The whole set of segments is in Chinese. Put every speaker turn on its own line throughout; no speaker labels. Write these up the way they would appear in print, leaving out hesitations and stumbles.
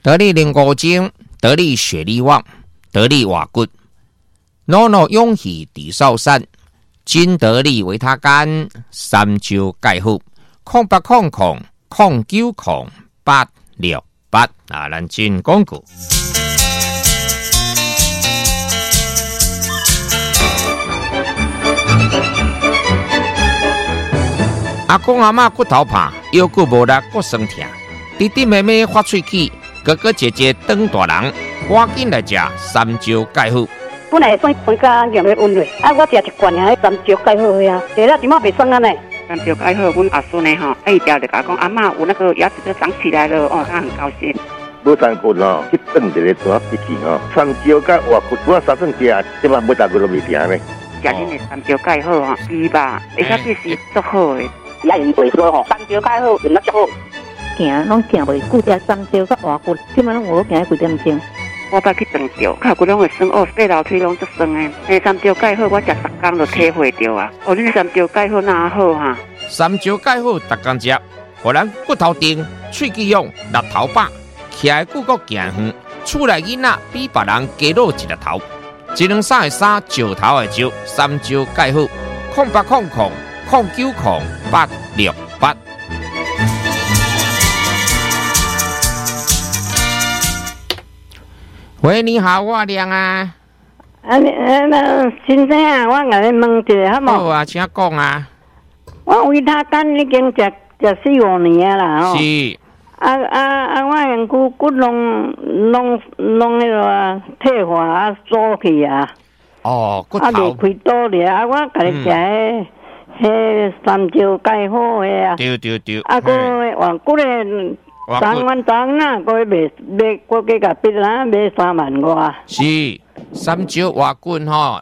得力灵骨精，得力血力旺，得力瓦骨，努努勇气地少山，金得力维他干，三焦钙护，0800090868啊，咱进广告。阿公阿嬷骨头怕，腰骨无力，骨酸痛。弟弟妹妹发喙齿，哥哥姐姐当大人，赶紧来吃三焦钙护。
本来算分家用的温热，我食一罐啊，三焦钙好呀，食了怎么袂酸啊呢？
三焦钙好，阮阿孙呢吼，伊条就甲讲阿嬷有那个牙齿都长起来了，哦，他很高兴。
无三骨哦，去炖一个抓一起哦，三焦甲活骨，我三顿食，即摆每大骨都未停呢。
食恁的三焦钙好吼，猪吧，而且这是足好的。
也用袂说吼，三焦钙好用得足好。
行拢行袂久，食三焦甲活骨，即摆拢有行几点钟。
我捌去长着，脚骨拢会酸哦，爬楼梯拢足酸的。三焦钙好，我食10天就体会着啊。哦，恁三焦钙好哪好哈？
三焦钙好，逐工食，互咱骨头硬、喙齿勇、力头饱，徛的骨骼行远，厝内囡仔比别人加老一粒头。一两三的三，石头的石，三焦钙好，0800090868。喂，你好，我亮啊。
先生啊，我甲你问一下好无？
好啊，请讲啊。
我维他干已经食4-5年啦吼。
是。
我用骨弄迄个退化做去啊。
哦，骨头。
未开刀咧，我甲你食迄三焦钙好诶啊。
对。
个换骨咧。3万张啦，佮卖，佮加甲别人卖3万外。
是三焦活骨吼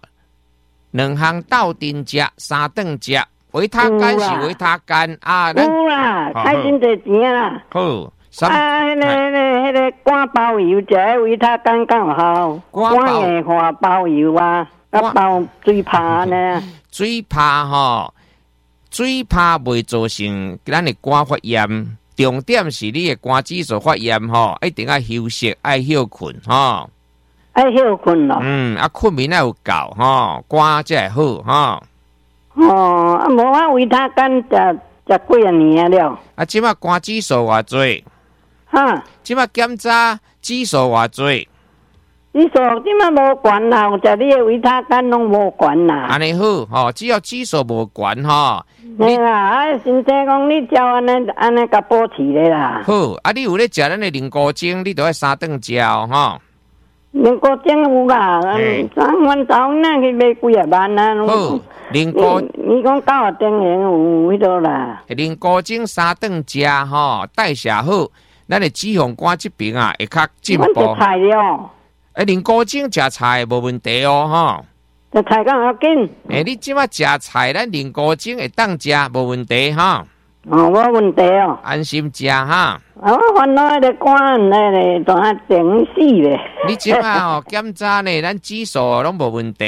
，2项斗阵食，3顿食。维他干是维他干啊，
有啦，开真侪钱啦。
好，
迄个干包油食维他干刚好，干硬化包油啊，包水泡呢。
水泡吼，水泡袂造成咱的肝发炎。重点是你的肝指数发炎吼，一定要休息，爱休困吼。
爱休困咯。
困眠要有够吼，肝才会好吼。
哦，无我维他干食几啊年了。
即马肝指数偌济？
哈？
即马检查指数偌济？
指数即马无悬啦，有食你的维他干拢无悬啦。
安尼好吼，只要指数无悬吼。
对啦，先生讲你照安尼甲保持咧啦。
好，你有咧食咱的灵骨精，你都要3顿食吼。
灵骨精有啦，3万早那去买几啊万啊。
好，灵骨，
你讲90点元有迄个啦。
灵骨精3顿食吼，代谢好，咱的脂肪肝这边啊会较进步。
我食菜了。
灵骨精食菜无问题哦吼。
食菜敢要紧？
你即马食菜，咱灵骨精会当食无问题哈。
无问题哦。
安心食哈。
我烦恼迄个肝咧，当下整死咧。
你即马检查呢，咱指数拢无问题。